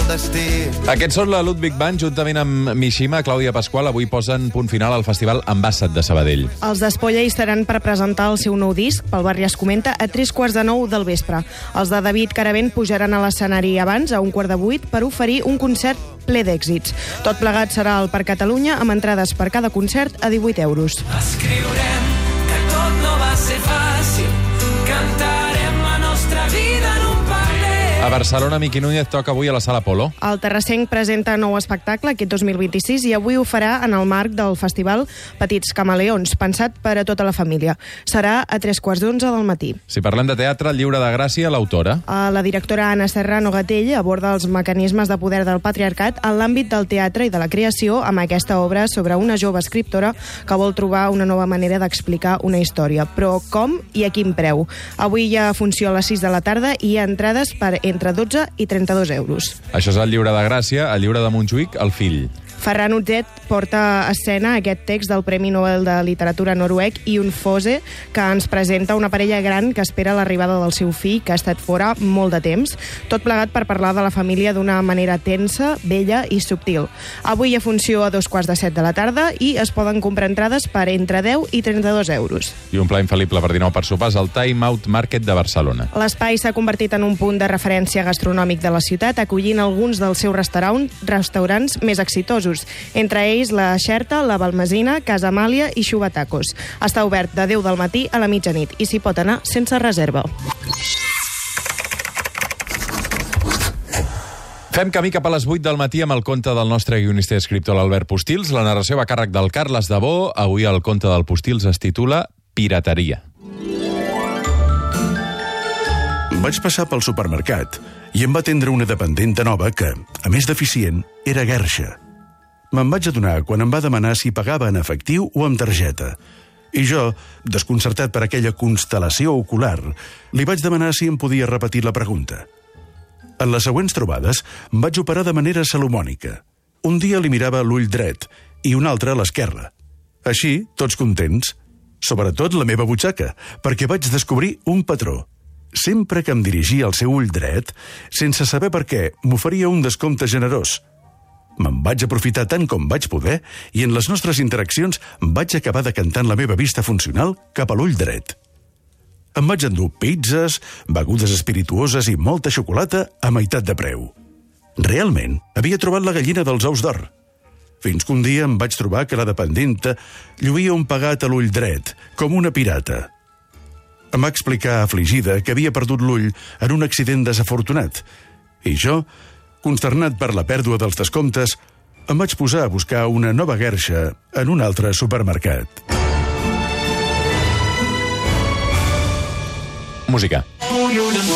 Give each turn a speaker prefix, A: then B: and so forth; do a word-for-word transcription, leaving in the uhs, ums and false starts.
A: destí.
B: Aquests són la Ludwig Band, juntament amb Mishima, Clàudia Pasqual, avui posen punt final al festival Ambassat de Sabadell.
C: Els d'Espolla hi estaran per presentar el seu nou disc, Pel barri es comenta, a tres quarts de nou del vespre. Els de David Caravent pujaran a l'escenari abans, a un quart de vuit, per oferir un concert ple d'èxits. Tot plegat serà al Parc Catalunya, amb entrades per cada concert a divuit euros.
D: Escriurem que tot no va ser fàcil, cantarem la nostra vida en un paper.
B: A Barcelona, Miqui Núñez toca avui a la Sala Polo.
C: El terrassenc presenta nou espectacle aquest dos mil vint-i-sis i avui ho farà en el marc del festival Petits Camaleons, pensat per a tota la família. Serà a tres quarts d'onze del matí.
B: Si parlem de teatre, el Lliure de Gràcia, l'autora.
C: La directora Anna Serrano Gatell aborda els mecanismes de poder del patriarcat en l'àmbit del teatre i de la creació amb aquesta obra sobre una jove escriptora que vol trobar una nova manera d'explicar una història. Però com i a quin preu? Avui hi ha funció a les sis de la tarda i hi ha entrades per entre dotze i trenta-dos euros.
B: Això és el Lliure de Gràcia, el Lliure de Montjuïc, el fill.
C: Ferran Utzet porta a escena aquest text del Premi Nobel de Literatura noruec Jon Fosse, que ens presenta una parella gran que espera l'arribada del seu fill, que ha estat fora molt de temps, tot plegat per parlar de la família d'una manera tensa, bella i subtil. Avui hi ha funció a dos quarts de set de la tarda i es poden comprar entrades per entre deu i trenta-dos euros.
B: I un pla infal·lible per dinar per sopars al Time Out Market de Barcelona.
C: L'espai s'ha convertit en un punt de referència gastronòmic de la ciutat, acollint alguns dels seus restaurants, restaurants més exitosos, entre ells la Xerta, la Balmesina, Casa Amàlia i Xubatacos. Està obert de deu del matí a la mitjanit i s'hi pot anar sense reserva.
B: Fem camí cap a les vuit del matí amb el conte del nostre guionista i escriptor l'Albert Postils. La narració va a càrrec del Carles Dabó. Avui el conte del Postils es titula Pirateria.
E: Vaig passar pel supermercat i em va atendre una dependenta nova que, a més d'eficient, era guerxa. Me'n vaig adonar quan em va demanar si pagava en efectiu o amb targeta. I jo, desconcertat per aquella constel·lació ocular, li vaig demanar si em podia repetir la pregunta. En les següents trobades, em vaig operar de manera salomònica. Un dia li mirava l'ull dret i un altre a l'esquerra. Així, tots contents. Sobretot la meva butxaca, perquè vaig descobrir un patró. Sempre que em dirigia al seu ull dret, sense saber per què, m'oferia un descompte generós. Me'n vaig aprofitar tant com vaig poder i en les nostres interaccions vaig acabar decantant la meva vista funcional cap a l'ull dret. Em vaig endur pizzas, begudes espirituoses i molta xocolata a meitat de preu. Realment, havia trobat la gallina dels ous d'or. Fins que un dia em vaig trobar que la dependenta lluïa un pagat a l'ull dret, com una pirata. Em va explicar afligida que havia perdut l'ull en un accident desafortunat i jo, consternat per la pèrdua dels descomptes, em vaig posar a buscar una nova guerxa en un altre supermercat.
B: Música.